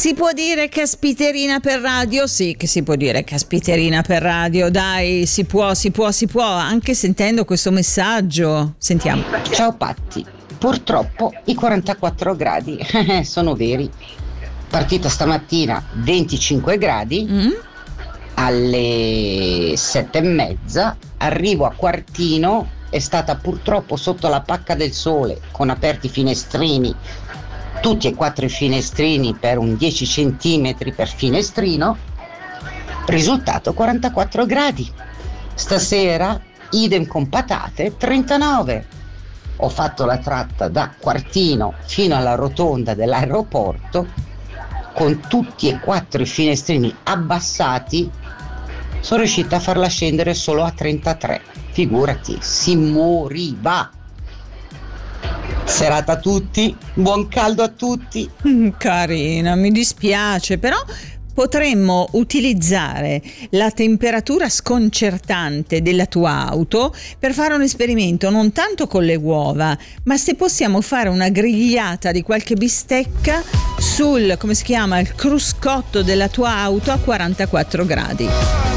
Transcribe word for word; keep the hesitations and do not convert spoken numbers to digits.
Si può dire caspiterina per radio? Sì, che si può dire caspiterina per radio. Dai, si può, si può, si può, anche sentendo questo messaggio. Sentiamo. Ciao Patti, purtroppo i quarantaquattro gradi sono veri. Partita stamattina venticinque gradi, mm? Alle sette e mezza, arrivo a Quartino, è stata purtroppo sotto la pacca del sole, con aperti finestrini, tutti e quattro i finestrini per un dieci centimetri per finestrino, risultato quarantaquattro gradi. Stasera idem con patate, trentanove. Ho fatto la tratta da Quartino fino alla rotonda dell'aeroporto con tutti e quattro i finestrini abbassati, sono riuscita a farla scendere solo a trentatré. Figurati, si moriva. Serata a tutti, buon caldo a tutti. Carina, mi dispiace, però potremmo utilizzare la temperatura sconcertante della tua auto per fare un esperimento, non tanto con le uova, ma se possiamo fare una grigliata di qualche bistecca sul, come si chiama, il cruscotto della tua auto a quarantaquattro gradi.